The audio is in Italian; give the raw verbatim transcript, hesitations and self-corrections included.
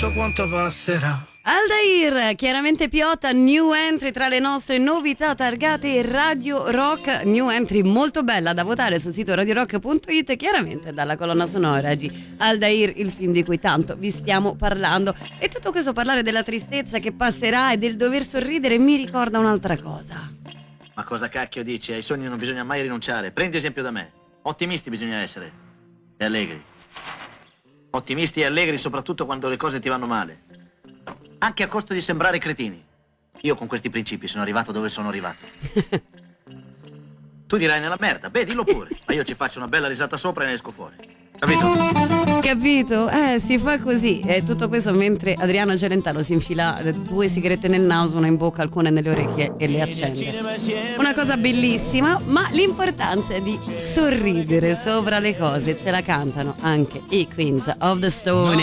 tutto quanto passerà. Aldair, chiaramente Piotta, new entry tra le nostre novità targate Radio Rock, new entry molto bella da votare sul sito radio rock punto it, chiaramente dalla colonna sonora di Aldair, il film di cui tanto vi stiamo parlando. E tutto questo parlare della tristezza che passerà e del dover sorridere mi ricorda un'altra cosa. Ma cosa cacchio dici? Ai sogni non bisogna mai rinunciare. Prendi esempio da me. Ottimisti bisogna essere. E allegri. Ottimisti e allegri soprattutto quando le cose ti vanno male. Anche a costo di sembrare cretini. Io con questi principi sono arrivato dove sono arrivato. Tu dirai nella merda, beh, dillo pure. Ma io ci faccio una bella risata sopra e ne esco fuori. Capito? Capito? Eh, si fa così. E tutto questo mentre Adriano Celentano si infila due sigarette nel naso, una in bocca, alcune nelle orecchie e le accende. Una cosa bellissima, ma l'importanza è di sorridere sopra le cose. Ce la cantano anche i Queens of the Stone